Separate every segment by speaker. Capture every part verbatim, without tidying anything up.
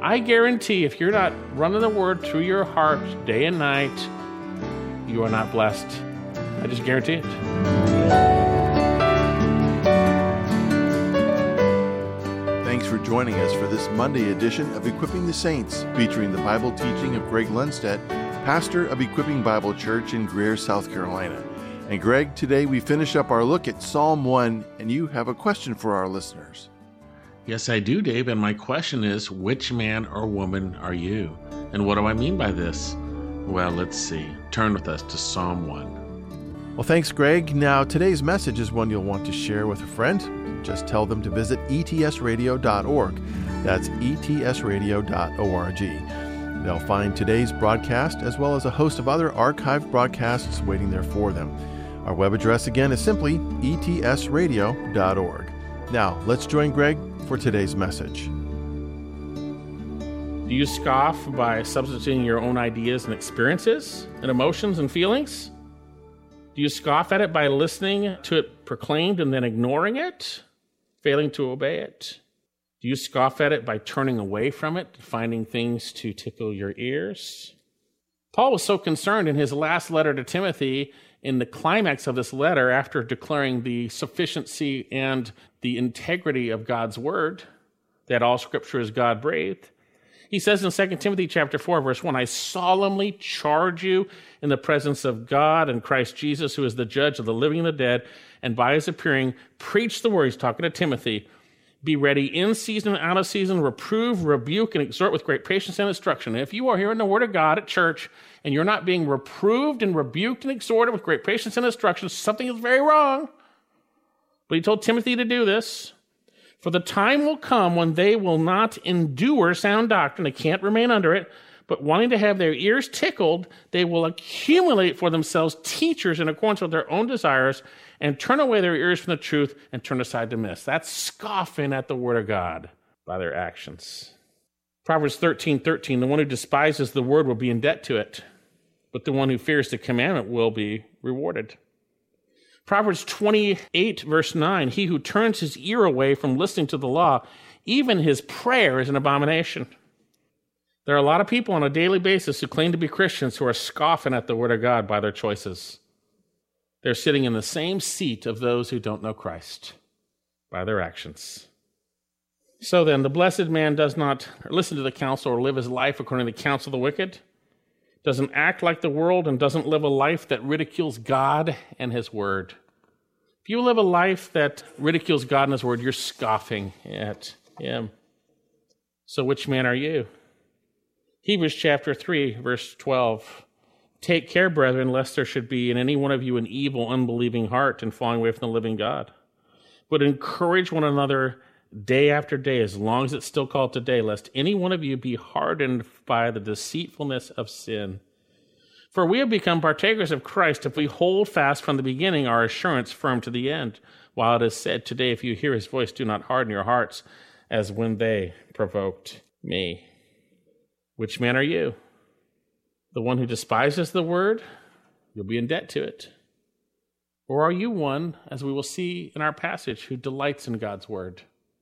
Speaker 1: I guarantee if you're not running the word through your heart day and night, you are not blessed. I just guarantee it.
Speaker 2: Thanks for joining us for this Monday edition of Equipping the Saints, featuring the Bible teaching of Greg Lundstedt, pastor of Equipping Bible Church in Greer, South Carolina. And Greg, today we finish up our look at Psalm one, and you have a question for our listeners.
Speaker 1: Yes, I do, Dave, and my question is, which man or woman are you? And what do I mean by this? Well, let's see. Turn with us to Psalm one.
Speaker 2: Well, thanks, Greg. Now, today's message is one you'll want to share with a friend. Just tell them to visit E T S radio dot org. That's E T S radio dot org. They'll find today's broadcast as well as a host of other archived broadcasts waiting there for them. Our web address again is simply E T S radio dot org. Now, let's join Greg for today's message.
Speaker 1: Do you scoff by substituting your own ideas and experiences and emotions and feelings? Do you scoff at it by listening to it proclaimed and then ignoring it, failing to obey it? Do you scoff at it by turning away from it, finding things to tickle your ears? Paul was so concerned in his last letter to Timothy, in the climax of this letter, after declaring the sufficiency and the integrity of God's word, that all scripture is God-breathed, he says in Second Timothy chapter four, verse one, I solemnly charge you in the presence of God and Christ Jesus, who is the judge of the living and the dead, and by his appearing, preach the word. He's talking to Timothy. Be ready in season and out of season, reprove, rebuke, and exhort with great patience and instruction. And if you are hearing the word of God at church and you're not being reproved and rebuked and exhorted with great patience and instruction, something is very wrong. But he told Timothy to do this. For the time will come when they will not endure sound doctrine. They can't remain under it. But wanting to have their ears tickled, they will accumulate for themselves teachers in accordance with their own desires and turn away their ears from the truth and turn aside to myths. That's scoffing at the word of God by their actions. Proverbs thirteen thirteen, the one who despises the word will be in debt to it, but the one who fears the commandment will be rewarded. Proverbs twenty-eight, verse nine, he who turns his ear away from listening to the law, even his prayer is an abomination. There are a lot of people on a daily basis who claim to be Christians who are scoffing at the word of God by their choices. They're sitting in the same seat of those who don't know Christ by their actions. So then, the blessed man does not listen to the counsel or live his life according to the counsel of the wicked, doesn't act like the world, and doesn't live a life that ridicules God and his word. If you live a life that ridicules God and his word, you're scoffing at him. So which man are you? Hebrews chapter three, verse twelve. Take care, brethren, lest there should be in any one of you an evil, unbelieving heart and falling away from the living God. But encourage one another day after day, as long as it's still called today, lest any one of you be hardened by the deceitfulness of sin. For we have become partakers of Christ if we hold fast from the beginning our assurance firm to the end. While it is said today, if you hear his voice, do not harden your hearts as when they provoked me. Which man are you? The one who despises the word? You'll be in debt to it. Or are you one, as we will see in our passage, who delights in God's word?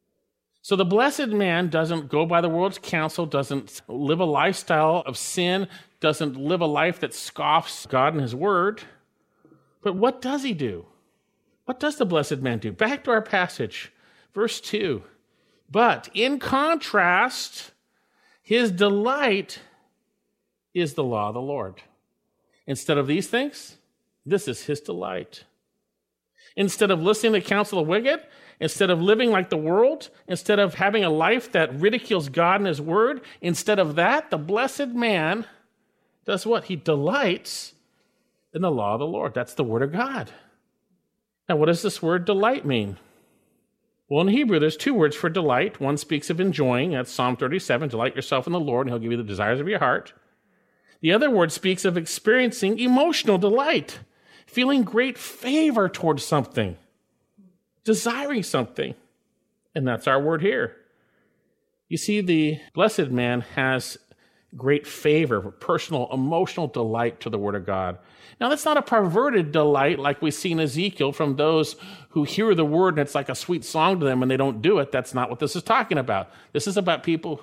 Speaker 1: So the blessed man doesn't go by the world's counsel, doesn't live a lifestyle of sin, doesn't live a life that scoffs God and his word. But what does he do? What does the blessed man do? Back to our passage, verse two. But in contrast, his delight is the law of the Lord. Instead of these things, this is his delight. Instead of listening to the counsel of the wicked, instead of living like the world, instead of having a life that ridicules God and his word, instead of that, the blessed man does what? He delights in the law of the Lord. That's the word of God. Now, what does this word delight mean? Well, in Hebrew, there's two words for delight. One speaks of enjoying. That's Psalm thirty-seven. Delight yourself in the Lord, and he'll give you the desires of your heart. The other word speaks of experiencing emotional delight, feeling great favor towards something, desiring something. And that's our word here. You see, the blessed man has great favor, personal, emotional delight to the word of God. Now, that's not a perverted delight like we see in Ezekiel from those who hear the word and it's like a sweet song to them and they don't do it. That's not what this is talking about. This is about people who